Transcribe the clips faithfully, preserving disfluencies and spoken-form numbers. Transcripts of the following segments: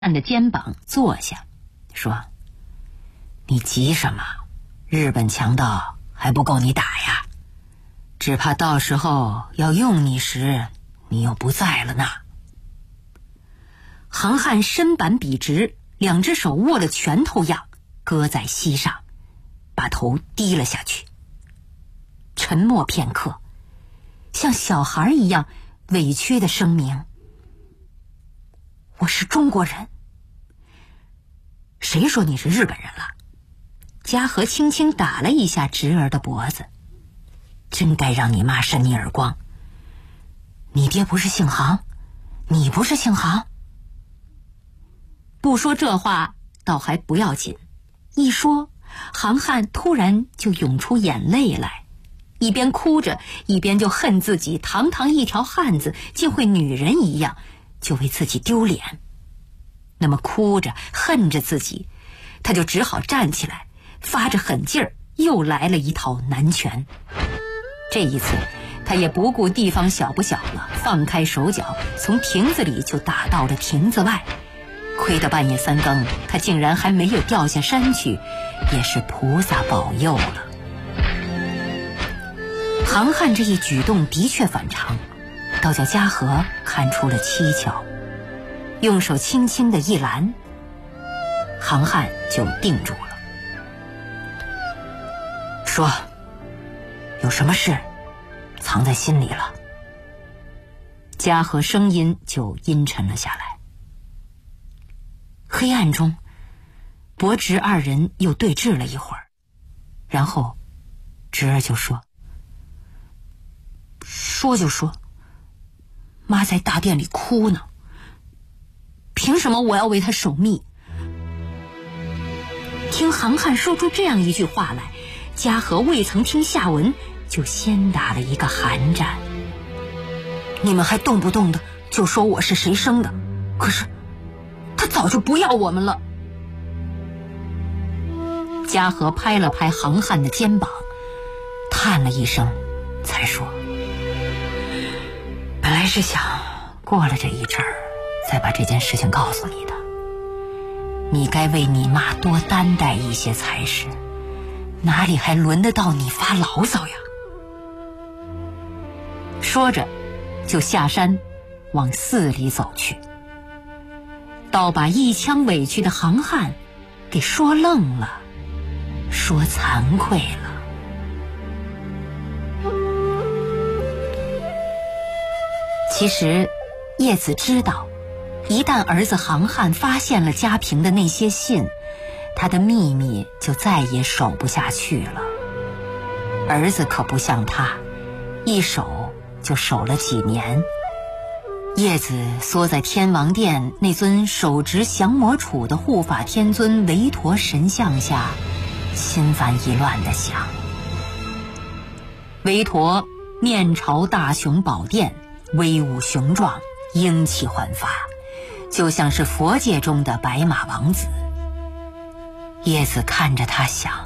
汉的肩膀坐下，说：“你急什么？日本强盗还不够你打呀？只怕到时候要用你时，你又不在了呢。”杭汉身板笔直，两只手握了拳头样，搁在膝上，把头低了下去。沉默片刻，像小孩一样委屈地声明：“我是中国人。”谁说你是日本人了？嘉禾轻轻打了一下侄儿的脖子。真该让你妈扇你耳光。你爹不是姓杭，你不是姓杭。不说这话倒还不要紧，一说杭汉突然就涌出眼泪来，一边哭着一边就恨自己堂堂一条汉子竟会女人一样，就为自己丢脸。那么哭着恨着自己，他就只好站起来，发着狠劲儿又来了一套南拳。这一次他也不顾地方小不小了，放开手脚，从亭子里就打到了亭子外。亏得半夜三更他竟然还没有掉下山去，也是菩萨保佑了。杭汉这一举动的确反常，倒叫嘉禾看出了蹊跷，用手轻轻的一拦，杭汉就定住了。说，有什么事藏在心里了？嘉禾声音就阴沉了下来。黑暗中，伯侄二人又对峙了一会儿，然后侄儿就说：“说就说，妈在大殿里哭呢，凭什么我要为她守密？”听杭汉说出这样一句话来，嘉禾未曾听下文，就先打了一个寒战。你们还动不动的就说我是谁生的，可是他早就不要我们了。嘉禾拍了拍杭汉的肩膀，叹了一声，才说：“本来是想过了这一阵儿，再把这件事情告诉你的。你该为你妈多担待一些才是，哪里还轮得到你发牢骚呀？”说着，就下山往寺里走去，倒把一腔委屈的杭汉给说愣了，说惭愧了。其实叶子知道，一旦儿子杭汉发现了家平的那些信，他的秘密就再也守不下去了。儿子可不像他，一守就守了几年。叶子缩在天王殿那尊手执降魔杵的护法天尊韦陀神像下，心烦意乱地想。韦陀面朝大雄宝殿，威武雄壮，英气焕发，就像是佛界中的白马王子。叶子看着他想，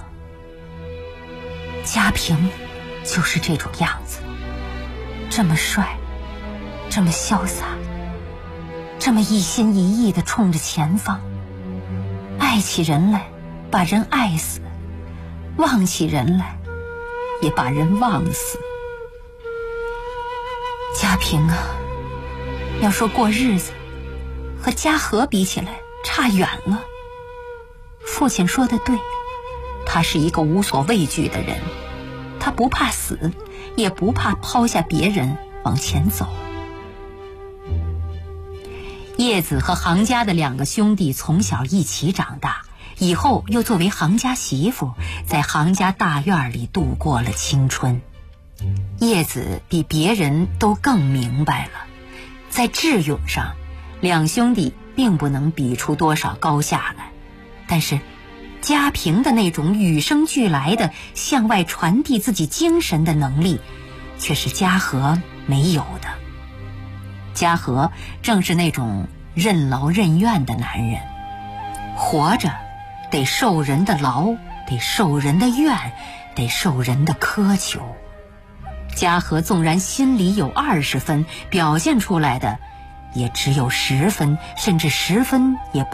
家平就是这种样子，这么帅，这么潇洒，这么一心一意地冲着前方，爱起人来把人爱死，忘起人来也把人忘死。家平啊，要说过日子，和嘉禾比起来差远了。父亲说的对，他是一个无所畏惧的人，他不怕死，也不怕抛下别人往前走。叶子和杭家的两个兄弟从小一起长大，以后又作为杭家媳妇，在杭家大院里度过了青春。叶子比别人都更明白了，在智勇上，两兄弟并不能比出多少高下来，但是家平的那种与生俱来的向外传递自己精神的能力，却是嘉禾没有的。嘉禾正是那种任劳任怨的男人，活着得受人的劳，得受人的怨，得受人的苛求。嘉禾纵然心里有二十分，表现出来的也只有十分，甚至十分也